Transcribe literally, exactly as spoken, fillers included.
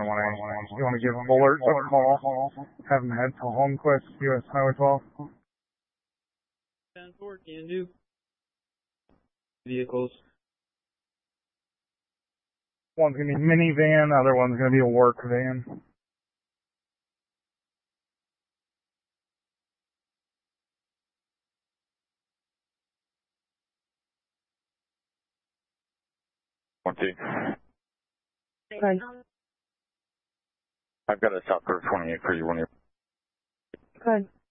one eight. You want to give them alert a call, have them head to Holmquist, U S Highway twelve. ten four, can do. Vehicles. One's going to be a minivan, the other one's going to be a work van. twenty. Good. I've got a South Curve twenty-eight for you when you're... Good.